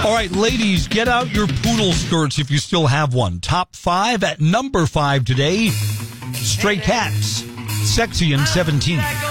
All right, ladies, get out your poodle skirts if you still have one. Top 5 at number 5 today. Stray Cats, Sexy and 17.